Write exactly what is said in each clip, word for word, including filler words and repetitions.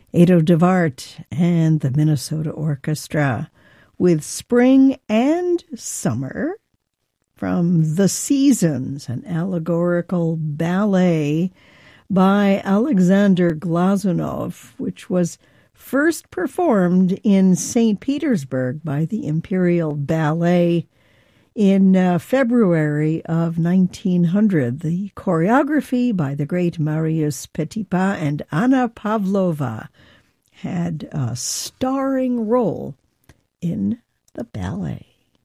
Ado DeVart and the Minnesota Orchestra with Spring and Summer from The Seasons, an allegorical ballet by Alexander Glazunov, which was first performed in Saint Petersburg by the Imperial Ballet in uh, February of nineteen hundred. The choreography by the great Marius Petipa and Anna Pavlova had a starring role in the ballet.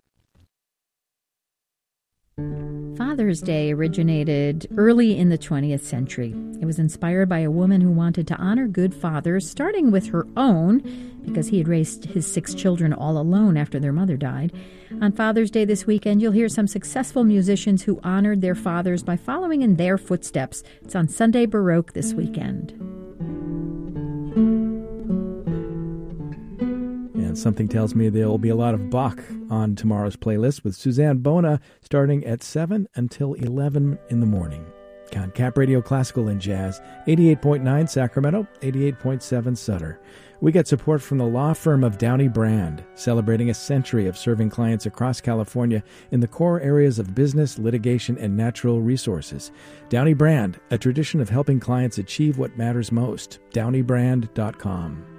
Father's Day originated early in the twentieth century. It was inspired by a woman who wanted to honor good fathers, starting with her own, because he had raised his six children all alone after their mother died. On Father's Day this weekend, you'll hear some successful musicians who honored their fathers by following in their footsteps. It's on Sunday Baroque this weekend. And something tells me there will be a lot of Bach on tomorrow's playlist, with Suzanne Bona starting at seven until eleven in the morning. On Cap Radio Classical and Jazz, eighty-eight point nine Sacramento, eighty-eight point seven Sutter. We get support from the law firm of Downey Brand, celebrating a century of serving clients across California in the core areas of business, litigation, and natural resources. Downey Brand, a tradition of helping clients achieve what matters most. downey brand dot com.